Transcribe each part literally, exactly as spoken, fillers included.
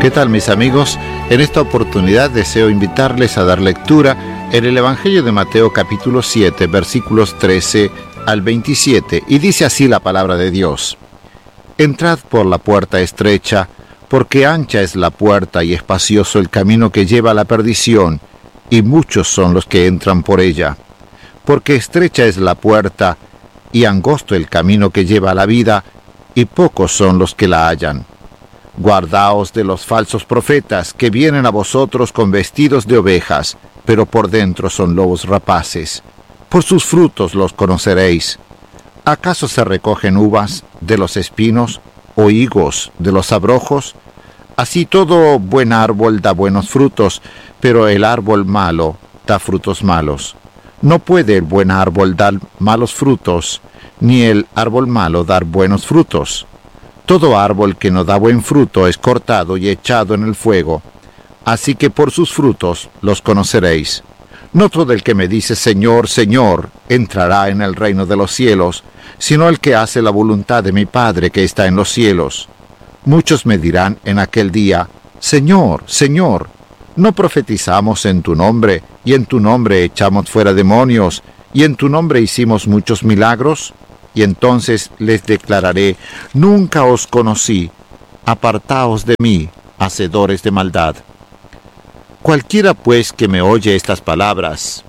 ¿Qué tal, mis amigos? En esta oportunidad deseo invitarles a dar lectura en el Evangelio de Mateo capítulo siete, versículos trece al veintisiete, y dice así la palabra de Dios: Entrad por la puerta estrecha, porque ancha es la puerta y espacioso el camino que lleva a la perdición, y muchos son los que entran por ella. Porque estrecha es la puerta y angosto el camino que lleva a la vida, y pocos son los que la hallan. Guardaos de los falsos profetas, que vienen a vosotros con vestidos de ovejas, pero por dentro son lobos rapaces. Por sus frutos los conoceréis. ¿Acaso se recogen uvas de los espinos, o higos de los abrojos? Así todo buen árbol da buenos frutos, pero el árbol malo da frutos malos. No puede el buen árbol dar malos frutos, ni el árbol malo dar buenos frutos. Todo árbol que no da buen fruto es cortado y echado en el fuego. Así que por sus frutos los conoceréis. No todo el que me dice Señor, Señor, entrará en el reino de los cielos, sino el que hace la voluntad de mi Padre que está en los cielos. Muchos me dirán en aquel día: Señor, Señor, ¿no profetizamos en tu nombre, y en tu nombre echamos fuera demonios, y en tu nombre hicimos muchos milagros? Y entonces les declararé: Nunca os conocí, apartaos de mí, hacedores de maldad. Cualquiera pues que me oye estas palabras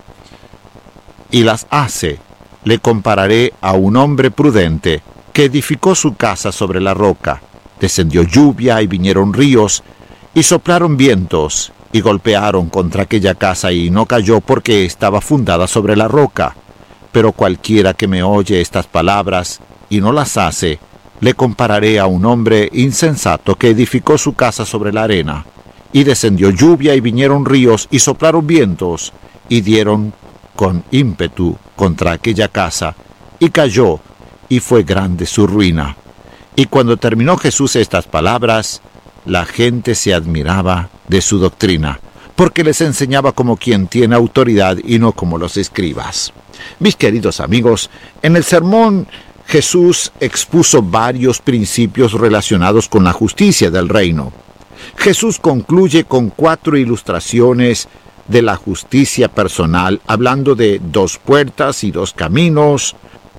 y las hace, le compararé a un hombre prudente que edificó su casa sobre la roca. Descendió lluvia y vinieron ríos, y soplaron vientos, y golpearon contra aquella casa, y no cayó porque estaba fundada sobre la roca. Pero cualquiera que me oye estas palabras y no las hace, le compararé a un hombre insensato que edificó su casa sobre la arena. Y descendió lluvia y vinieron ríos y soplaron vientos, y dieron con ímpetu contra aquella casa, y cayó, y fue grande su ruina. Y cuando terminó Jesús estas palabras, la gente se admiraba de su doctrina, porque les enseñaba como quien tiene autoridad y no como los escribas. Mis queridos amigos, en el sermón Jesús expuso varios principios relacionados con la justicia del reino. Jesús concluye con cuatro ilustraciones de la justicia personal, hablando de dos puertas y dos caminos,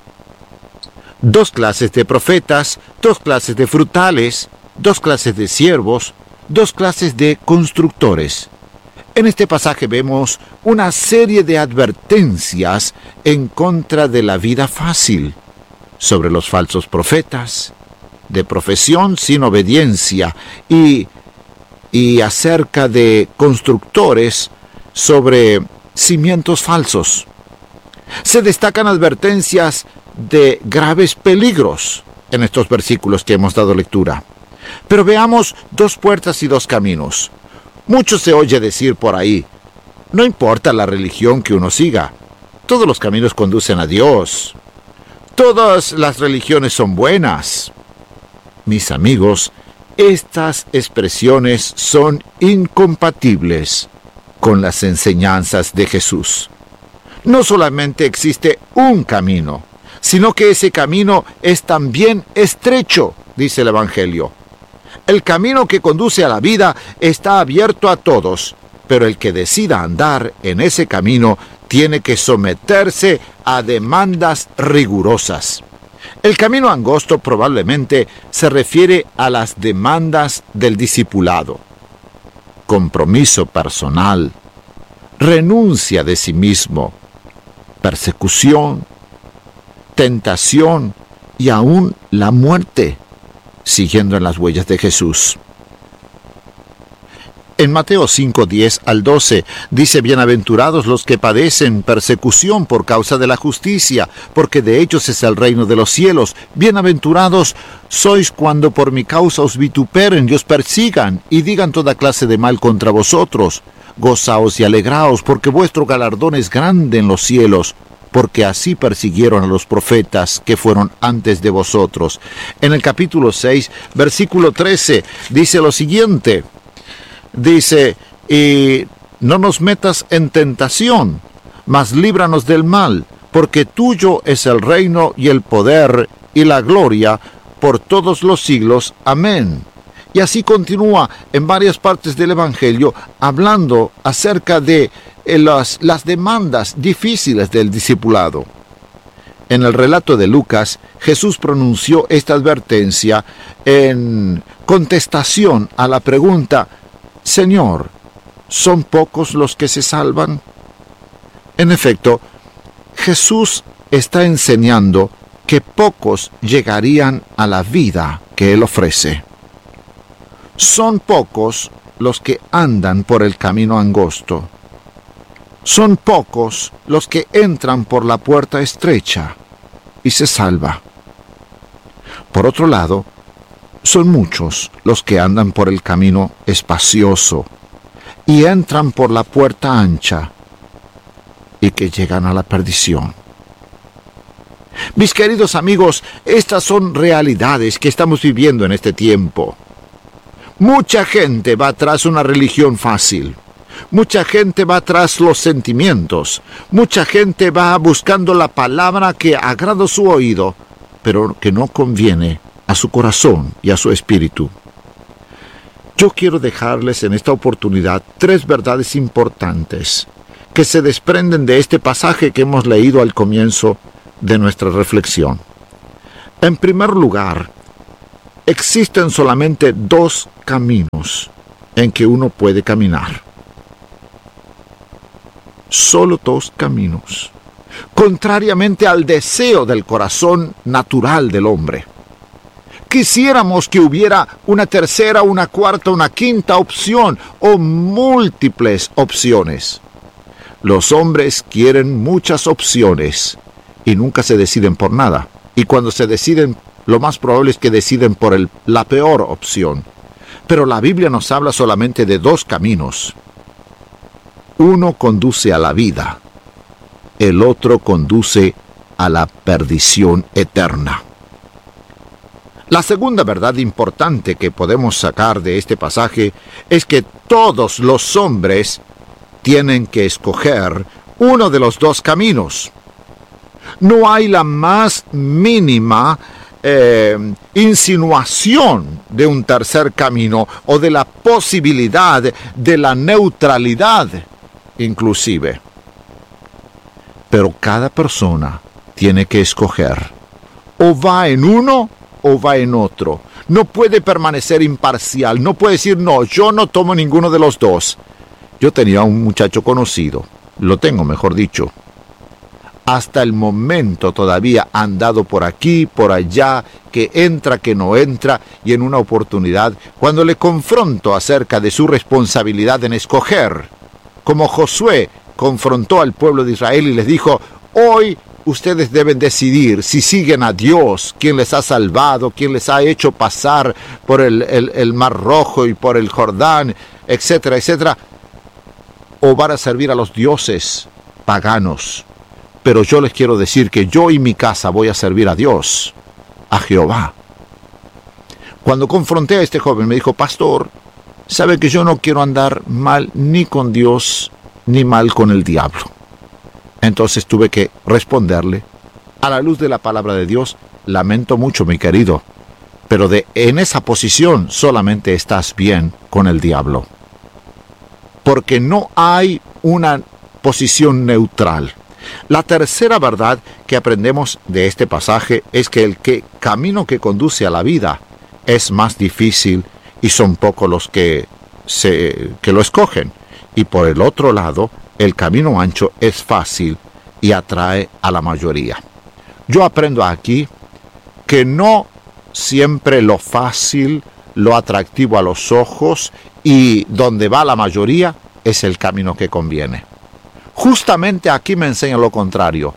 dos clases de profetas, dos clases de frutales, dos clases de siervos, dos clases de constructores. En este pasaje vemos una serie de advertencias en contra de la vida fácil, sobre los falsos profetas, de profesión sin obediencia, y, y acerca de constructores sobre cimientos falsos. Se destacan advertencias de graves peligros en estos versículos que hemos dado lectura. Pero veamos dos puertas y dos caminos. Mucho se oye decir por ahí: no importa la religión que uno siga, todos los caminos conducen a Dios. Todas las religiones son buenas. Mis amigos, estas expresiones son incompatibles con las enseñanzas de Jesús. No solamente existe un camino, sino que ese camino es también estrecho, dice el Evangelio. El camino que conduce a la vida está abierto a todos, pero el que decida andar en ese camino tiene que someterse a demandas rigurosas. El camino angosto probablemente se refiere a las demandas del discipulado: compromiso personal, renuncia de sí mismo, persecución, tentación y aún la muerte, siguiendo en las huellas de Jesús. En Mateo cinco, diez al doce, dice: Bienaventurados los que padecen persecución por causa de la justicia, porque de ellos es el reino de los cielos. Bienaventurados sois cuando por mi causa os vituperen y os persigan, y digan toda clase de mal contra vosotros. Gozaos y alegraos, porque vuestro galardón es grande en los cielos, porque así persiguieron a los profetas que fueron antes de vosotros. En el capítulo seis, versículo trece, dice lo siguiente. Dice: y no nos metas en tentación, mas líbranos del mal, porque tuyo es el reino y el poder y la gloria por todos los siglos. Amén. Y así continúa en varias partes del Evangelio hablando acerca de las, las demandas difíciles del discipulado. En el relato de Lucas, Jesús pronunció esta advertencia en contestación a la pregunta: Señor, ¿son pocos los que se salvan? En efecto, Jesús está enseñando que pocos llegarían a la vida que Él ofrece. Son pocos los que andan por el camino angosto. Son pocos los que entran por la puerta estrecha y se salva. Por otro lado, son muchos los que andan por el camino espacioso y entran por la puerta ancha y que llegan a la perdición. Mis queridos amigos, estas son realidades que estamos viviendo en este tiempo. Mucha gente va tras una religión fácil. Mucha gente va tras los sentimientos. Mucha gente va buscando la palabra que agrada su oído, pero que no conviene a su corazón y a su espíritu. Yo quiero dejarles en esta oportunidad tres verdades importantes que se desprenden de este pasaje que hemos leído al comienzo de nuestra reflexión. En primer lugar, existen solamente dos caminos en que uno puede caminar. Solo dos caminos, contrariamente al deseo del corazón natural del hombre. Quisiéramos que hubiera una tercera, una cuarta, una quinta opción o múltiples opciones. Los hombres quieren muchas opciones y nunca se deciden por nada. Y cuando se deciden, lo más probable es que deciden por el, la peor opción. Pero la Biblia nos habla solamente de dos caminos. Uno conduce a la vida, el otro conduce a la perdición eterna. La segunda verdad importante que podemos sacar de este pasaje es que todos los hombres tienen que escoger uno de los dos caminos. No hay la más mínima eh, insinuación de un tercer camino o de la posibilidad de la neutralidad inclusive. Pero cada persona tiene que escoger. O va en uno o va en otro. No puede permanecer imparcial. No puede decir, no, yo no tomo ninguno de los dos. Yo tenía un muchacho conocido, lo tengo mejor dicho. Hasta el momento todavía ha andado por aquí, por allá, que entra, que no entra, y en una oportunidad, cuando le confronto acerca de su responsabilidad en escoger, como Josué confrontó al pueblo de Israel y les dijo, hoy ustedes deben decidir si siguen a Dios, quien les ha salvado, quien les ha hecho pasar por el, el, el Mar Rojo y por el Jordán, etcétera, etcétera, o van a servir a los dioses paganos. Pero yo les quiero decir que yo y mi casa voy a servir a Dios, a Jehová. Cuando confronté a este joven me dijo, pastor, sabe que yo no quiero andar mal ni con Dios ni mal con el diablo. Entonces tuve que responderle, a la luz de la palabra de Dios, lamento mucho, mi querido, pero de, en esa posición solamente estás bien con el diablo. Porque no hay una posición neutral. La tercera verdad que aprendemos de este pasaje es que el que, camino que conduce a la vida es más difícil y son pocos los que, se, que lo escogen. Y por el otro lado, el camino ancho es fácil y atrae a la mayoría. Yo aprendo aquí que no siempre lo fácil, lo atractivo a los ojos y donde va la mayoría es el camino que conviene. Justamente aquí me enseña lo contrario.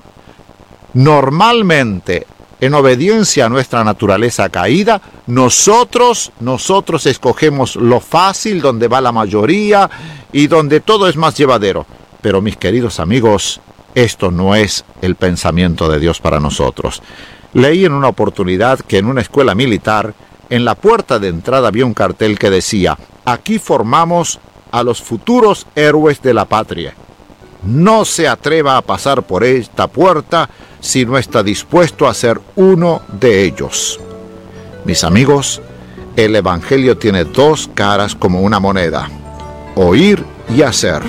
Normalmente, en obediencia a nuestra naturaleza caída, nosotros, nosotros escogemos lo fácil, donde va la mayoría y donde todo es más llevadero. Pero mis queridos amigos, esto no es el pensamiento de Dios para nosotros. Leí en una oportunidad que en una escuela militar, en la puerta de entrada había un cartel que decía, aquí formamos a los futuros héroes de la patria. No se atreva a pasar por esta puerta si no está dispuesto a ser uno de ellos. Mis amigos, El Evangelio tiene dos caras como una moneda: oír y hacer.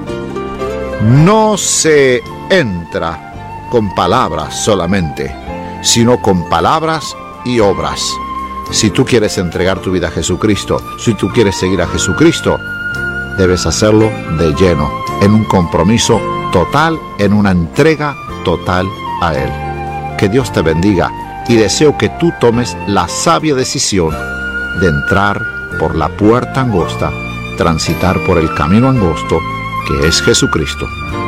No se entra con palabras solamente, sino con palabras y obras. Si tú quieres entregar tu vida a Jesucristo, si tú quieres seguir a Jesucristo, debes hacerlo de lleno, en un compromiso total, en una entrega total a Él. Que Dios te bendiga y deseo que tú tomes la sabia decisión de entrar por la puerta angosta, transitar por el camino angosto que es Jesucristo.